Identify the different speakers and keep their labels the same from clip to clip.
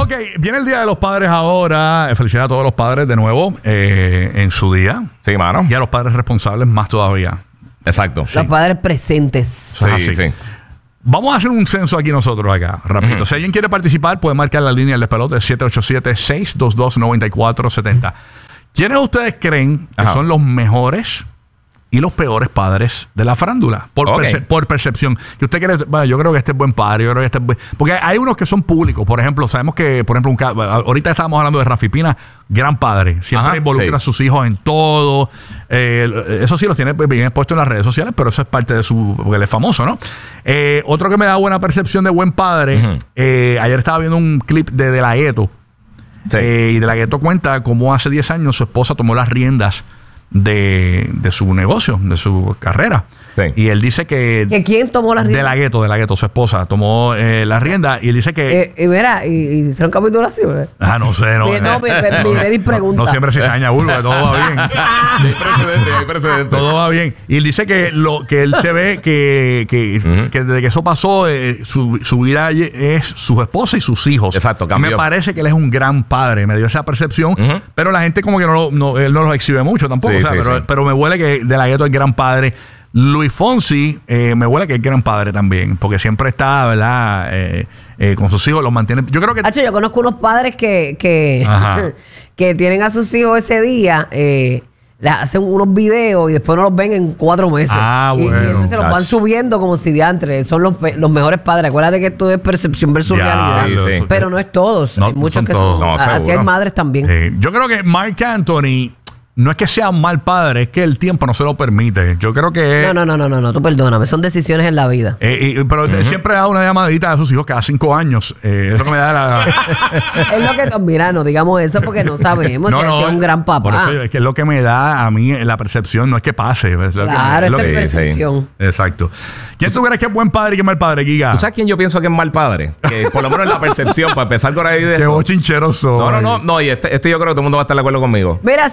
Speaker 1: Ok, viene el Día de los Padres ahora. Felicidades a todos los padres de nuevo en su día.
Speaker 2: Sí, mano.
Speaker 1: Y a los padres responsables más todavía.
Speaker 2: Exacto.
Speaker 3: Los padres presentes.
Speaker 2: Sí, sí.
Speaker 1: Vamos a hacer un censo aquí nosotros acá, rapidito. Si alguien quiere participar, puede marcar la línea del despelote 787-622-9470. ¿Quiénes ustedes creen que son los mejores y los peores padres de la farándula? Por percepción. Que usted cree, bueno, yo creo que este es buen padre, yo creo que este es buen... Porque hay unos que son públicos. Por ejemplo, sabemos que, ahorita estábamos hablando de Rafi Pina, gran padre. Siempre involucra a sus hijos en todo. Eso sí, los tiene bien expuesto en las redes sociales, pero eso es parte de porque él es famoso, ¿no? Otro que me da buena percepción de buen padre, ayer estaba viendo un clip de De La Ghetto. Y De La Ghetto cuenta cómo hace 10 años su esposa tomó las riendas de su negocio, de su carrera. Y él dice que...
Speaker 3: ¿Que quién tomó las riendas?
Speaker 1: De La Ghetto, su esposa, tomó las riendas y él dice que...
Speaker 3: mira, y hicieron capitulaciones.
Speaker 1: No sé, no.
Speaker 3: No, mi pregunta.
Speaker 1: No siempre se daña, Bulbo, todo va bien.
Speaker 2: Hay precedente.
Speaker 1: Todo va bien. Y él dice que él se ve que desde que eso pasó, su vida es su esposa y sus hijos.
Speaker 2: Exacto, cambió.
Speaker 1: Me parece que él es un gran padre, me dio esa percepción, pero la gente como que él no lo exhibe mucho tampoco. Pero me huele que De La Ghetto es gran padre. Luis Fonsi me huele que es gran padre también, porque siempre está, ¿verdad? Con sus hijos, los mantiene. Yo creo que...
Speaker 3: yo conozco unos padres que tienen a sus hijos ese día, les hacen unos videos y después no los ven en 4 meses.
Speaker 1: Bueno.
Speaker 3: Y entonces los van subiendo como si diantre. Son los mejores padres. Acuérdate que esto es percepción versus realidad.
Speaker 2: Sí.
Speaker 3: Pero no es todos. Hay muchos que son. Así hay madres también.
Speaker 1: Yo creo que Marc Anthony... No es que sea un mal padre, es que el tiempo no se lo permite. Yo creo que...
Speaker 3: No, tú perdóname. Son decisiones en la vida.
Speaker 1: Pero siempre da una llamadita a sus hijos cada 5 años. Es lo que me da la...
Speaker 3: Es lo que... Mira, no digamos eso porque no sabemos si es un gran papá.
Speaker 1: Por eso es que es lo que me da a mí la percepción. No es que pase.
Speaker 3: Claro, es percepción.
Speaker 1: Exacto. ¿Quién tú crees que es buen padre y que es mal padre, Giga?
Speaker 2: ¿Tú sabes quién yo pienso que es mal padre? Que por lo menos en la percepción, para empezar por ahí de...
Speaker 1: Qué bochincheros son.
Speaker 2: No. Y este yo creo que todo el mundo va a estar de acuerdo conmigo.
Speaker 3: Mira,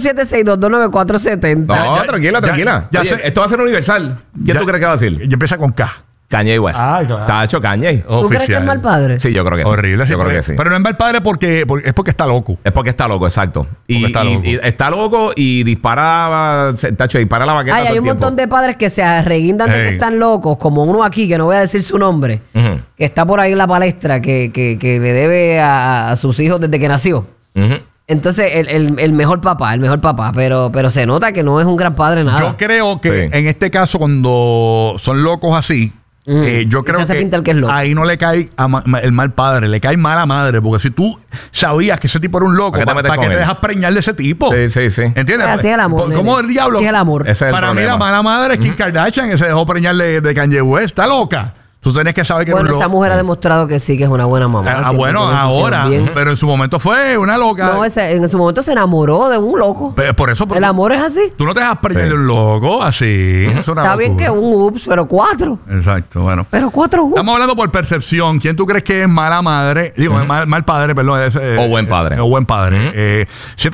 Speaker 3: 787-622-9470.
Speaker 2: No, tranquila. Oye, esto va a ser universal. ¿Quién tú crees que va a decir?
Speaker 1: Y empieza con K.
Speaker 2: Kanye West.
Speaker 1: Claro.
Speaker 2: Tacho, Kanye.
Speaker 3: ¿Tú crees que es mal padre?
Speaker 2: Sí, yo creo que sí.
Speaker 1: Horrible.
Speaker 2: Yo creo que sí.
Speaker 1: Pero no es mal padre porque está loco.
Speaker 2: Es porque está loco, exacto. Y está loco y dispara la baqueta.
Speaker 3: Hay un montón de padres que se arreguindan de que están locos, como uno aquí, que no voy a decir su nombre, que está por ahí en la palestra, que le debe a sus hijos desde que nació. Entonces, el mejor papá, pero se nota que no es un gran padre nada.
Speaker 1: Yo creo que en este caso, cuando son locos así, yo creo que ahí no le cae el mal padre, le cae mala madre, porque si tú sabías que ese tipo era un loco, ¿para qué te dejas preñar de ese tipo?
Speaker 2: Sí.
Speaker 1: ¿Entiendes?
Speaker 3: Así es el amor.
Speaker 1: ¿Cómo el diablo?
Speaker 3: Así es el amor.
Speaker 1: Para mí la mala madre es Kim Kardashian, que se dejó preñar de Kanye West. Está loca. Tú tienes que saber que
Speaker 3: esa mujer ha demostrado que sí, que es una buena mamá.
Speaker 1: Bueno, ahora, pero en su momento fue una loca.
Speaker 3: No, en su momento se enamoró de un loco.
Speaker 1: Por eso...
Speaker 3: El amor es así.
Speaker 1: Tú no te dejas preñar de un loco así.
Speaker 3: Está bien que un ups, pero 4.
Speaker 1: Exacto, bueno.
Speaker 3: Pero 4 ups.
Speaker 1: Estamos hablando por percepción. ¿Quién tú crees que es mala madre? Digo, mal padre, perdón.
Speaker 2: O buen padre.
Speaker 1: O buen padre.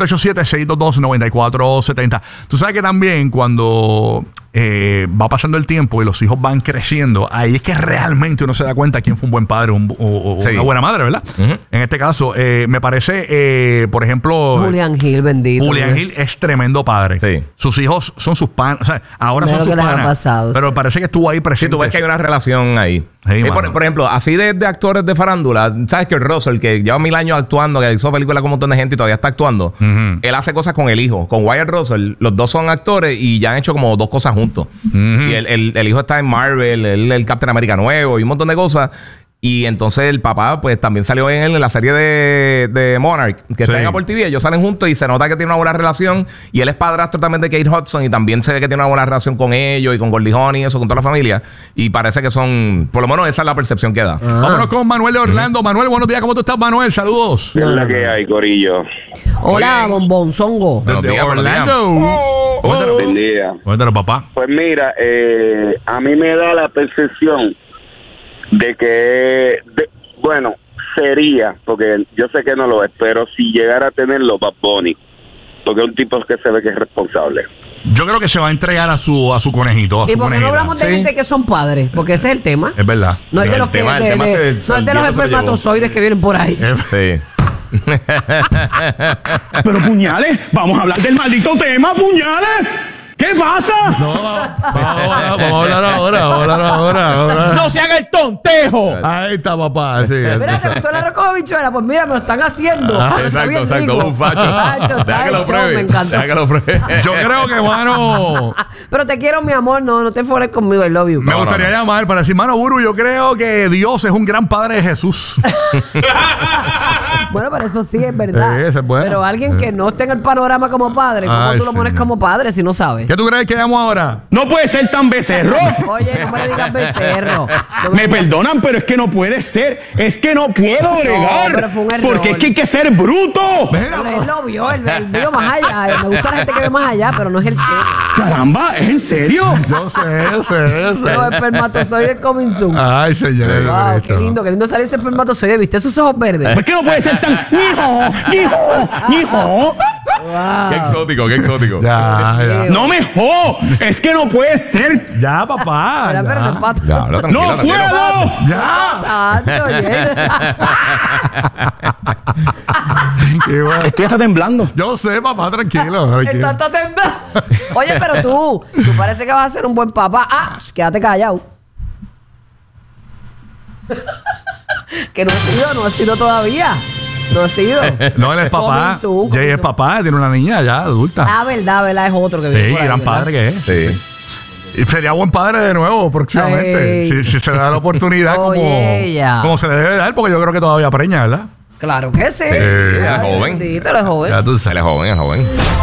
Speaker 1: 787-622-9470. Tú sabes que también cuando... va pasando el tiempo y los hijos van creciendo, ahí es que realmente uno se da cuenta quién fue un buen padre o una buena madre, ¿verdad? En este caso, me parece, por ejemplo...
Speaker 3: Julián Gil, bendito.
Speaker 1: Julián Gil es tremendo padre.
Speaker 2: Sí.
Speaker 1: Sus hijos son sus panas. O sea, ahora son sus panas. Pero parece que estuvo ahí presente.
Speaker 2: Sí, tú ves que hay una relación ahí.
Speaker 1: Sí,
Speaker 2: por ejemplo, así de actores de farándula, ¿sabes que Russell, que lleva 1000 años actuando, que hizo películas con un montón de gente y todavía está actuando, él hace cosas con el hijo, con Wyatt Russell? Los dos son actores y ya han hecho como 2 cosas juntos. Y el hijo está en Marvel, el Captain America nuevo y un montón de cosas. Y entonces el papá, pues también salió en la serie de Monarch, que está en Apple TV. Ellos salen juntos y se nota que tiene una buena relación. Y él es padrastro también de Kate Hudson y también se ve que tiene una buena relación con ellos y con Goldie Hawn y eso, con toda la familia. Y parece que son, por lo menos esa es la percepción que da.
Speaker 1: Vámonos con Manuel de Orlando. Manuel, buenos días. ¿Cómo tú estás, Manuel? Saludos.
Speaker 4: ¿Qué es la que hay, corillo?
Speaker 3: Hola, bombonzongo.
Speaker 1: De Orlando.
Speaker 4: Bendiga.
Speaker 1: Cuéntanos, papá.
Speaker 4: Pues mira, a mí me da la percepción de que, bueno, sería, porque yo sé que no lo es, pero si llegara a tenerlo, Bad Bunny, porque es un tipo que se ve que es responsable.
Speaker 1: Yo creo que se va a entregar a su conejito.
Speaker 3: ¿Y por qué no hablamos de gente que son padres? Porque ese es el tema.
Speaker 1: Es verdad.
Speaker 3: No es de los que no es de los espermatozoides que vienen por ahí.
Speaker 2: Sí.
Speaker 5: Pero puñales, vamos a hablar del maldito tema, puñales. ¿Qué pasa?
Speaker 1: No, vamos a hablar ahora.
Speaker 5: ¡No se haga el tontejo!
Speaker 1: Ahí está, papá. Sí,
Speaker 3: Mira, ¿te gustó el arroz con habichuela? Pues mira, me lo están haciendo.
Speaker 2: Exacto. Un facho. Deja que lo pruebe.
Speaker 3: Me encanta.
Speaker 2: Deja que lo pruebe.
Speaker 1: Yo creo que, mano...
Speaker 3: Pero te quiero, mi amor. No te fueres conmigo. I love you.
Speaker 1: Me gustaría llamar para decir, mano, Buru, yo creo que Dios es un gran padre de Jesús.
Speaker 3: Bueno, pero eso sí es verdad.
Speaker 1: Sí, eso es bueno.
Speaker 3: Pero alguien que no esté en el panorama como padre, ¿cómo tú lo pones como padre si no sabes?
Speaker 1: ¿Qué tú crees que llamo ahora?
Speaker 5: No puede ser tan becerro.
Speaker 3: Oye, no me le digas becerro.
Speaker 5: Me perdonan, pero es que no puede ser. Es que no puedo bregar.
Speaker 3: pero fue un error.
Speaker 5: Porque es que hay que ser bruto.
Speaker 3: Pero él lo vio, él vio más allá. Me gusta la gente que ve más allá, pero no es el tema.
Speaker 5: Caramba, ¿es en serio?
Speaker 1: Yo sé.
Speaker 3: Los espermatozoides coming soon.
Speaker 1: Ay, señor.
Speaker 3: Wow, qué lindo salir ese espermatozoide. ¿Viste sus ojos verdes?
Speaker 5: ¿Por qué no puede ser tan... ¡Hijo!
Speaker 3: Wow.
Speaker 2: Qué exótico.
Speaker 1: Ya.
Speaker 5: ¡No me es que no puede ser.
Speaker 1: Ya, papá.
Speaker 3: Pero no es pato.
Speaker 5: ¡No puedo!
Speaker 1: Ya.
Speaker 3: Tanto,
Speaker 1: Qué bueno.
Speaker 5: Estoy hasta temblando.
Speaker 1: Yo sé, papá, tranquilo.
Speaker 3: Está temblando. Oye, pero tú parece que vas a ser un buen papá. Quédate callado. Que no ha sido todavía. No ha sido.
Speaker 1: No, él es papá. Jay es papá, tiene una niña ya adulta.
Speaker 3: Verdad, es otro que viene.
Speaker 1: Sí,
Speaker 3: por ahí,
Speaker 1: gran
Speaker 3: ¿verdad?
Speaker 1: padre que es.
Speaker 2: Sí.
Speaker 1: Y sería buen padre de nuevo próximamente. Si se le da la oportunidad como se le debe dar, porque yo creo que todavía preña, ¿verdad?
Speaker 3: Claro que sí.
Speaker 2: Él es joven.
Speaker 3: Bendito, él es joven.
Speaker 1: Ya tú sabes.
Speaker 2: Él es joven.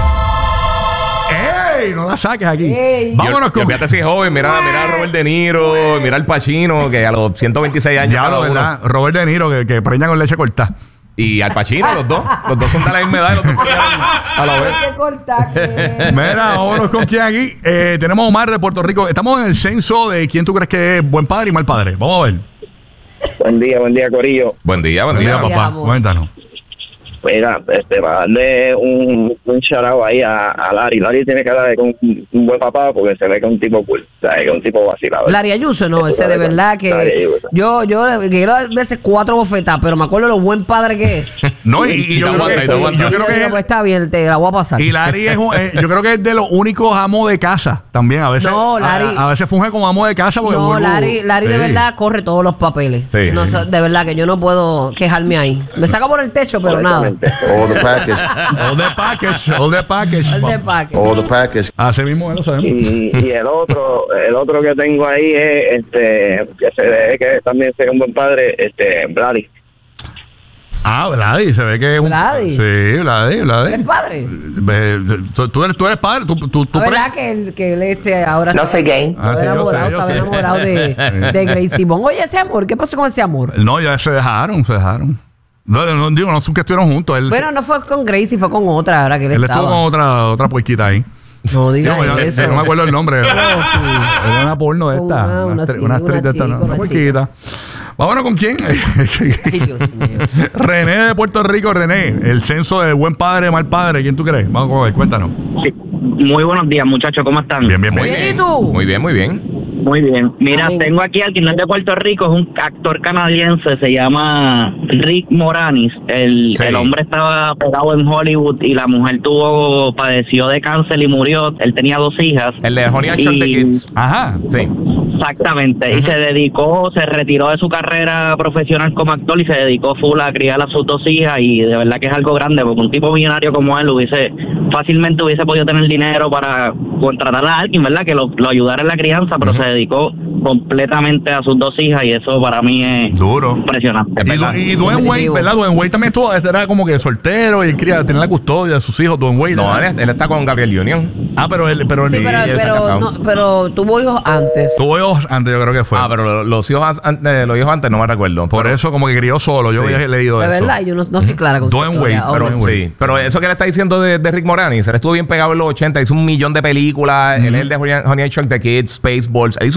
Speaker 1: ¡Ey! No la saques aquí.
Speaker 3: Ey.
Speaker 1: Vámonos con.
Speaker 2: Fíjate si es joven. Mira a Robert De Niro, mira al Pacino, que a los 126 años.
Speaker 1: Diablo, ¿verdad? Robert De Niro, que preña con leche cortada.
Speaker 2: Y al Pacino, los dos. Los dos son de la misma edad y los dos a la vez.
Speaker 3: Hay que cortar.
Speaker 1: Mira, vámonos con quién aquí. Tenemos a Omar de Puerto Rico. Estamos en el censo de quién tú crees que es buen padre y mal padre. Vamos a ver.
Speaker 4: Buen día, Corillo.
Speaker 2: Buen día.
Speaker 1: Mira, papá,
Speaker 3: amor.
Speaker 1: cuéntanos.
Speaker 4: Mira, para darle un shout-out ahí a Larry. Larry tiene cara de un buen papá porque se ve que es un tipo cool, o sea, que es un tipo vacilado.
Speaker 3: Larry Ayuso, no, ese de verdad que yo le quiero dar veces 4 bofetadas, pero me acuerdo lo buen padre que es.
Speaker 1: No, y yo creo que
Speaker 3: pues está bien, te la voy a pasar.
Speaker 1: y Larry es yo creo que es de los únicos amos de casa también. A veces
Speaker 3: No, Larry-
Speaker 1: a veces funge como amo de casa porque
Speaker 3: No, Larry de
Speaker 1: Sí.
Speaker 3: verdad corre todos los papeles.
Speaker 2: Sí.
Speaker 3: No, de verdad que yo no puedo quejarme ahí. Me saca por el techo, pero nada.
Speaker 6: All the package.
Speaker 1: All the package.
Speaker 3: El de paque.
Speaker 6: All the package.
Speaker 1: Así mismo lo sabemos.
Speaker 4: Y el otro que tengo ahí es que se ve que también sea un buen padre, Brady.
Speaker 1: Ah, Vladi, se ve que es un...
Speaker 3: Vladi.
Speaker 1: Sí, Vladi.
Speaker 3: ¿El padre?
Speaker 1: Tú eres padre, tú
Speaker 3: ¿La verdad que él ahora
Speaker 6: No soy gay.
Speaker 1: Ah, sí, yo sé.
Speaker 3: estaba enamorado de Gracie Simón? Oye, ese amor, ¿qué pasó con ese amor?
Speaker 1: No, ya se dejaron. No digo, no sé que estuvieron juntos. Él,
Speaker 3: Bueno, no fue con Gracie, fue con otra, ahora que él
Speaker 1: él
Speaker 3: estaba.
Speaker 1: estuvo con otra puerquita ahí.
Speaker 3: No digas
Speaker 1: Digo,
Speaker 3: eso.
Speaker 1: yo no me acuerdo el nombre.
Speaker 3: sí.
Speaker 1: Era una porno de esta.
Speaker 3: Una
Speaker 1: Una actriz de esta,
Speaker 3: chica,
Speaker 1: una
Speaker 3: una
Speaker 1: puerquita. Vámonos con quién.
Speaker 3: Ay, Dios mío.
Speaker 1: René de Puerto Rico. René, el censo de buen padre, mal padre. ¿Quién tú crees? Vamos a ver, cuéntanos.
Speaker 4: Sí. Muy buenos días, muchachos, ¿cómo están?
Speaker 1: Bien, bien,
Speaker 3: Muy
Speaker 1: bien.
Speaker 3: bien, ¿y tú?
Speaker 2: Muy bien.
Speaker 4: Muy bien. Mira,
Speaker 3: Amén.
Speaker 4: tengo aquí al que no es de Puerto Rico, es un actor canadiense, se llama Rick Moranis.
Speaker 2: Sí.
Speaker 4: El hombre estaba pegado en Hollywood y la mujer padeció de cáncer y murió. Él tenía 2 hijas.
Speaker 2: El de Honey I Shrunk the Kids.
Speaker 1: Ajá.
Speaker 2: Sí.
Speaker 4: Exactamente, y se retiró de su carrera profesional como actor y se dedicó full a criar a sus 2 hijas, y de verdad que es algo grande porque un tipo millonario como él fácilmente hubiese podido tener dinero para contratar a alguien, ¿verdad? Que lo ayudara en la crianza, pero se dedicó completamente a sus 2 hijas y eso para mí es
Speaker 1: Duro.
Speaker 4: impresionante.
Speaker 1: Y Dwayne Wade, ¿verdad? Dwayne Wade también era como que soltero y tenía la custodia de sus hijos. Dwayne Wade.
Speaker 2: No,
Speaker 1: ¿verdad?
Speaker 2: él está con Gabriel Union.
Speaker 1: Ah, pero él
Speaker 3: Sí,
Speaker 2: él está casado.
Speaker 3: pero tuvo hijos antes.
Speaker 1: tuvo hijos antes, yo creo que fue.
Speaker 2: Pero los hijos antes no me recuerdo.
Speaker 1: Por eso como que crió solo. Yo
Speaker 2: Sí.
Speaker 1: había leído
Speaker 3: De
Speaker 1: eso.
Speaker 3: verdad, yo no estoy clara con su
Speaker 1: Dwayne
Speaker 3: historia.
Speaker 1: Wade,
Speaker 3: Ok.
Speaker 1: pero
Speaker 2: Sí, pero eso que le está diciendo de Rick Moranis, él estuvo bien pegado en los 80, hizo 1 millón de películas, él es el de Honey I Shrunk the Kids, Spaceballs, él hizo 1000 cosas.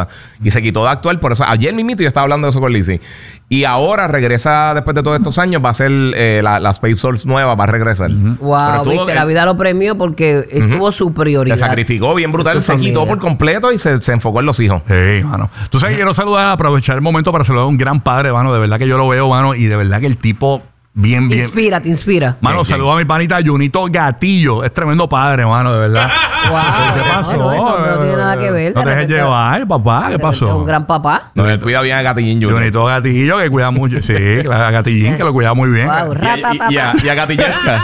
Speaker 2: cosas. Y se quitó de actuar. Por eso, ayer mismito yo estaba hablando de eso con Lizzie. Y ahora regresa, después de todos estos años, va a ser la Space Force nueva, va a regresar.
Speaker 3: Wow, viste, la vida lo premió porque tuvo su prioridad.
Speaker 2: Se sacrificó bien brutal, se quitó por completo y se enfocó en los hijos.
Speaker 1: Sí, mano. Tú sabes, quiero saludar, aprovechar el momento para saludar a un gran padre, mano. De verdad que yo lo veo, mano, y de verdad que el tipo... Bien.
Speaker 3: Te inspira.
Speaker 1: Mano, saludo a mi panita Junito Gatillo. Es tremendo padre, mano, de verdad.
Speaker 3: Wow.
Speaker 1: ¿Qué pasó?
Speaker 3: No tiene nada que ver.
Speaker 1: No te dejes llevar, papá. ¿Qué pasó?
Speaker 3: Es un gran papá.
Speaker 2: No, él cuida bien a Gatillín Junior.
Speaker 1: Junito Gatillo, que cuida mucho. Sí, a Gatillín, que lo cuida muy bien.
Speaker 3: Wow,
Speaker 2: Y a Gatillesca.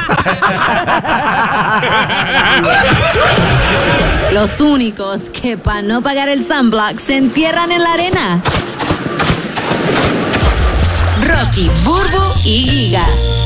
Speaker 6: Los únicos que para no pagar el sunblock se entierran en la arena. Rocky, Burbu y Giga.